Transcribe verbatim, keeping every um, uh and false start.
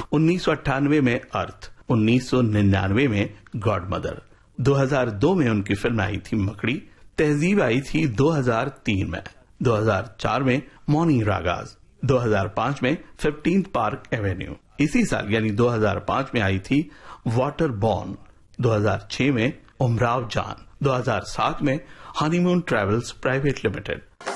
उन्नीस सौ अट्ठानवे में अर्थ, उन्नीस सौ निन्यानवे में गॉड मदर, दो हज़ार दो में उनकी फिल्म आई थी मकड़ी, तहजीब आई थी दो हज़ार तीन में, दो हज़ार चार में मॉर्निंग रागाज, दो हज़ार पाँच में फिफ्टींथ पार्क एवेन्यू, इसी साल यानी दो हज़ार पाँच में आई थी वाटर बॉर्न, दो हज़ार छह में उमराव जान, दो हज़ार सात में हनीमून ट्रेवल्स प्राइवेट लिमिटेड।